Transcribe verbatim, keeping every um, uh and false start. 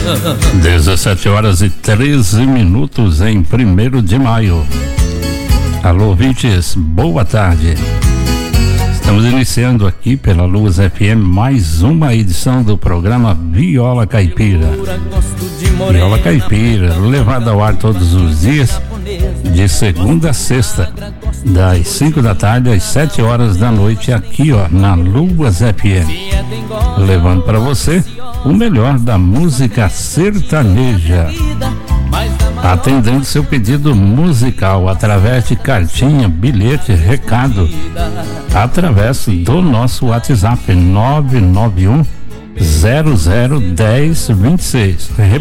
dezessete horas e treze minutos em primeiro de maio. Alô, ouvintes, boa tarde. Estamos iniciando aqui pela Luz F M mais uma edição do programa Viola Caipira. Viola Caipira, levada ao ar todos os dias, de segunda a sexta, das cinco da tarde às sete horas da noite, aqui ó, na Luz F M. Levando para você o melhor da música sertaneja. Atendendo seu pedido musical através de cartinha, bilhete, recado, através do nosso WhatsApp nove nove um zero zero um zero dois seis.